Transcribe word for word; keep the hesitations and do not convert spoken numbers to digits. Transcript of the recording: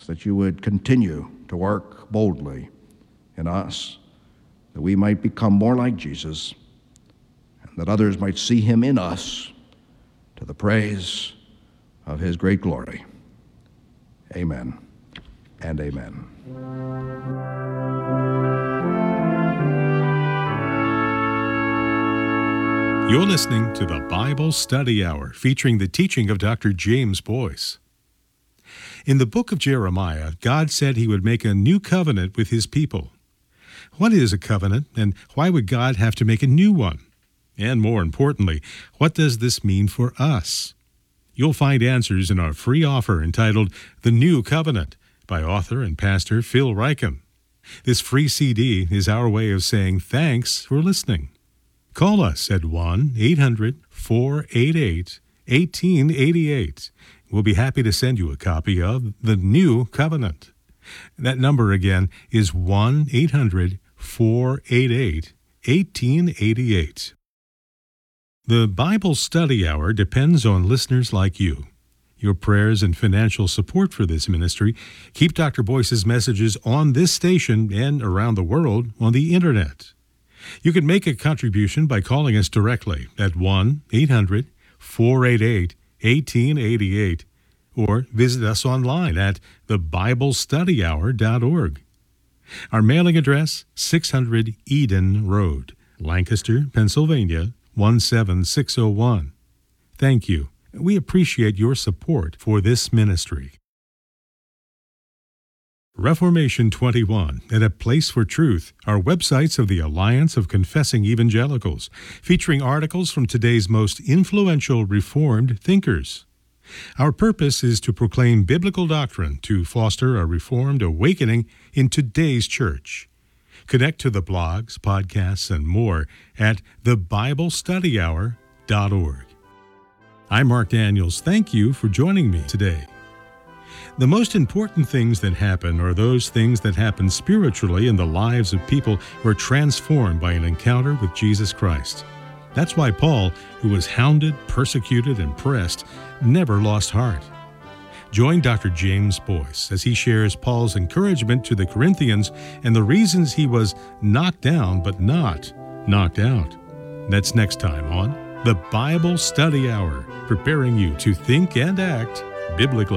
that you would continue to work boldly in us, that we might become more like Jesus, and that others might see him in us to the praise of his great glory. Amen and amen. You're listening to the Bible Study Hour, featuring the teaching of Doctor James Boyce. In the book of Jeremiah, God said he would make a new covenant with his people. What is a covenant, and why would God have to make a new one? And more importantly, what does this mean for us? You'll find answers in our free offer entitled The New Covenant by author and pastor Phil Ryken. This free C D is our way of saying thanks for listening. Call us at one eight hundred four eight eight one eight eight eight. We'll be happy to send you a copy of The New Covenant. That number again is one eight hundred four eight eight one eight eight eight. The Bible Study Hour depends on listeners like you. Your prayers and financial support for this ministry keep Doctor Boyce's messages on this station and around the world on the Internet. You can make a contribution by calling us directly at one eight hundred four eight eight one eight eight eight or visit us online at the bible study hour dot org. Our mailing address, six hundred Eden Road, Lancaster, Pennsylvania, one seven six oh one. Thank you. We appreciate your support for this ministry. Reformation twenty-one and A Place for Truth are websites of the Alliance of Confessing Evangelicals, featuring articles from today's most influential Reformed thinkers. Our purpose is to proclaim biblical doctrine to foster a Reformed awakening in today's church. Connect to the blogs, podcasts, and more at the bible study hour dot org. I'm Mark Daniels. Thank you for joining me today. The most important things that happen are those things that happen spiritually in the lives of people who are transformed by an encounter with Jesus Christ. That's why Paul, who was hounded, persecuted, and pressed, never lost heart. Join Doctor James Boyce as he shares Paul's encouragement to the Corinthians and the reasons he was knocked down but not knocked out. That's next time on The Bible Study Hour, preparing you to think and act biblically.